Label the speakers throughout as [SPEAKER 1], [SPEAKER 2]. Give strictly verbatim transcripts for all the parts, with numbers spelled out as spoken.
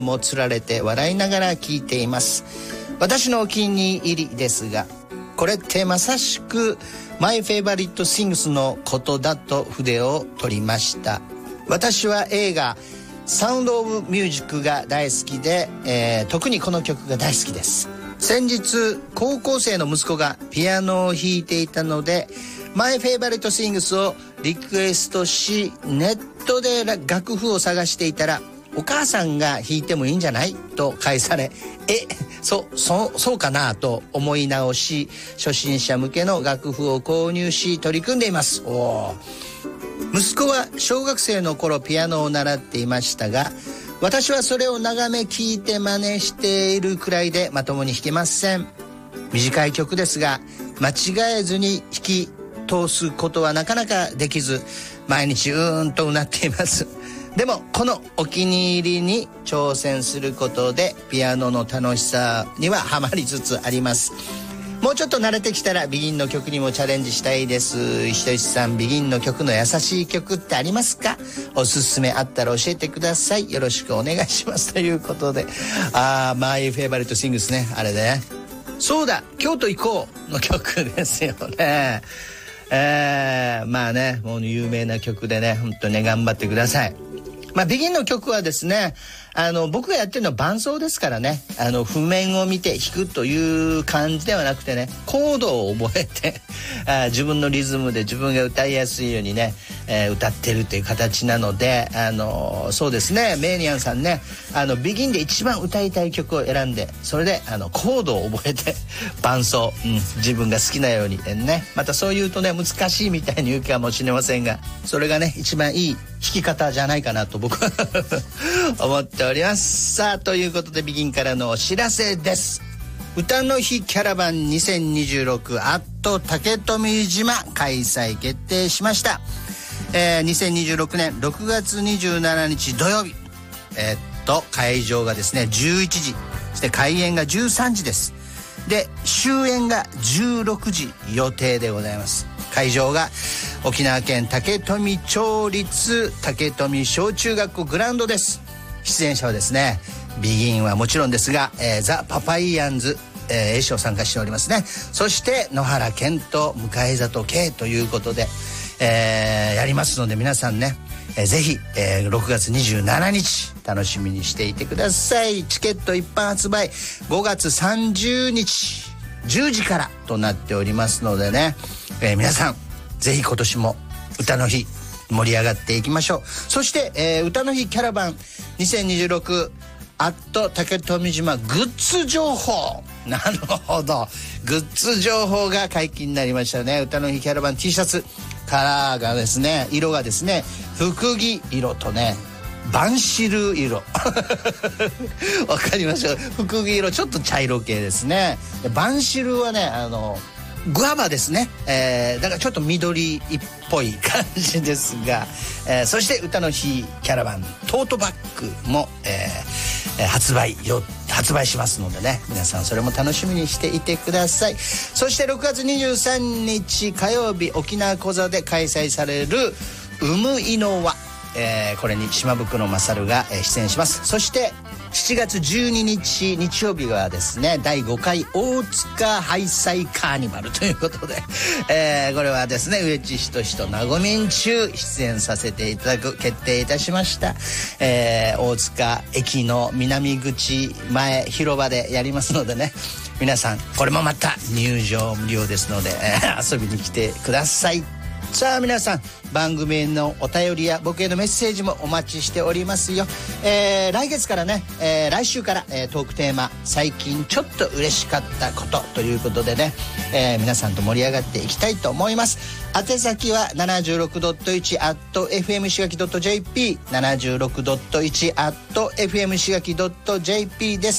[SPEAKER 1] もつられて笑いながら聞いています。私のお気に入りですが、これってまさしくマイフェイバリットシングスのことだと筆を取りました。私は映画サウンドオブミュージックが大好きで、えー、特にこの曲が大好きです。先日高校生の息子がピアノを弾いていたので、マイフェイバリットシングスをリクエストし、ネットで楽譜を探していたら、お母さんが弾いてもいいんじゃないと返され、え、そ、そ、そうかなと思い直し、初心者向けの楽譜を購入し取り組んでいます。おー。息子は小学生の頃ピアノを習っていましたが、私はそれを眺め聞いて真似しているくらいでまともに弾けません。短い曲ですが、間違えずに弾き通すことはなかなかできず、毎日うーんとうなっています。でもこのお気に入りに挑戦することでピアノの楽しさにはハマりつつあります。もうちょっと慣れてきたらビギンの曲にもチャレンジしたいです。ひとしさん、ビギンの曲の優しい曲ってありますか？おすすめあったら教えてください。よろしくお願いしますということで、あー、マイフェイバリットシングスね、あれね。そうだ、京都行こうの曲ですよね。えー、まあね、もう有名な曲でね、本当にね、頑張ってください。まあ、ビギンの曲はですね、あの、僕がやってるのは伴奏ですからね、あの、譜面を見て弾くという感じではなくてね、コードを覚えて、あ自分のリズムで自分が歌いやすいようにね、えー、歌ってるという形なので、あの、そうですね、メイニアンさんね、あの、ビギンで一番歌いたい曲を選んで、それで、あの、コードを覚えて、伴奏、うん、自分が好きなようにね、またそう言うとね、難しいみたいに言うかもしれませんが、それがね、一番いい弾き方じゃないかなと僕は思っております。さあ、ということでビギンからのお知らせです。歌の日キャラバンにせんにじゅうろくアット竹富島開催決定しました。えー、にせんにじゅうろくねんろくがつにじゅうしちにち土曜日、えー、っと会場がですねじゅういちじ、そして開演がじゅうさんじです。で、終演がじゅうろくじ予定でございます。会場が沖縄県竹富町立竹富小中学校グラウンドです。出演者はですね、ビギンはもちろんですが、えー、ザ・パパイヤンズ、えー、A 賞参加しておりますね。そして野原健と向里圭ということで、えー、やりますので、皆さんね、えー、ぜひ、えー、ろくがつにじゅうしちにち楽しみにしていてください。チケット一般発売ごがつさんじゅうにちじゅうじからとなっておりますのでね、えー、皆さんぜひ今年も歌の日盛り上がっていきましょう。そして、えー、歌の日キャラバンにせんにじゅうろくアット竹富島グッズ情報、なるほど、グッズ情報が解禁になりましたね。歌の日キャラバン T シャツカラーがですね、色がですね、福木色とね、バンシル色わかりましょう。福木色ちょっと茶色系ですね。でバンシルはね、あのグアバですね、えー、だからちょっと緑っぽい感じですが、えー、そして歌の日キャラバントートバッグも、えー、発売よ発売しますのでね、皆さんそれも楽しみにしていてください。そしてろくがつにじゅうさんにち火曜日、沖縄コザで開催されるうむいの輪、えー、これに島袋勝が出演します。そしてしちがつじゅうににち日曜日はですね、だいごかい大塚ハイサイカーニバルということで、えー、これはですね、上地仁となごみん中出演させていただく決定いたしました。えー、大塚駅の南口前広場でやりますのでね、皆さんこれもまた入場無料ですので、えー、遊びに来てください。さあ皆さん、番組へのお便りや僕へのメッセージもお待ちしておりますよ。えー、来月からね、えー、来週から、えー、トークテーマ最近ちょっと嬉しかったことということでね、えー、皆さんと盛り上がっていきたいと思います。宛先は ななじゅうろくてんいち アット エフエム しがき .jp ななじゅうろくてんいち アット エフエム しがき .jp です。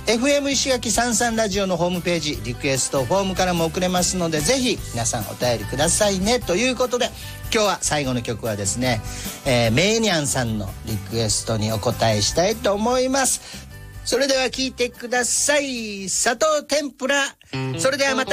[SPEAKER 1] エフエム 石垣さんじゅうさんラジオのホームページリクエストフォームからも送れますので、ぜひ皆さんお便りくださいね。ということで今日は最後の曲はですね、えー、メイニャンさんのリクエストにお答えしたいと思います。それでは聴いてください。砂糖天ぷら。それではまた